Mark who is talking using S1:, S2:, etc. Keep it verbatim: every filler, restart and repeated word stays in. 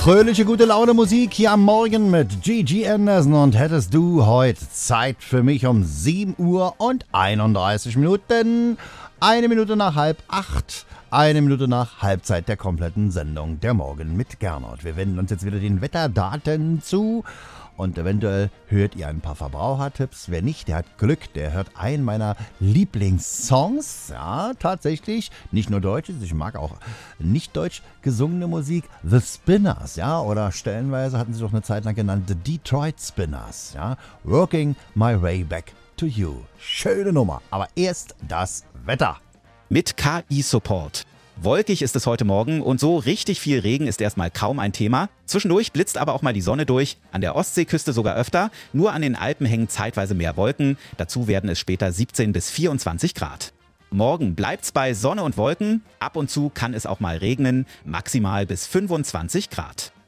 S1: Fröhliche, gute Laune Musik hier am Morgen mit Gigi Anderson. Und hättest du heute Zeit für mich um sieben Uhr und einunddreißig Minuten, eine Minute nach halb acht, eine Minute nach Halbzeit der kompletten Sendung der Morgen mit Gernot. Wir wenden uns jetzt wieder den Wetterdaten zu. Und eventuell hört ihr ein paar Verbrauchertipps. Wer nicht, der hat Glück. Der hört einen meiner Lieblingssongs. Ja, tatsächlich. Nicht nur Deutsches. Ich mag auch nicht deutsch gesungene Musik. The Spinners, ja. Oder stellenweise hatten sie doch eine Zeit lang genannt The Detroit Spinners, ja. Working My Way Back to You. Schöne Nummer. Aber erst das Wetter.
S2: Mit K I-Support. Wolkig ist es heute Morgen und so richtig viel Regen ist erstmal kaum ein Thema. Zwischendurch blitzt aber auch mal die Sonne durch, an der Ostseeküste sogar öfter. Nur an den Alpen hängen zeitweise mehr Wolken. Dazu werden es später siebzehn bis vierundzwanzig Grad. Morgen bleibt's bei Sonne und Wolken. Ab und zu kann es auch mal regnen, maximal bis fünfundzwanzig Grad.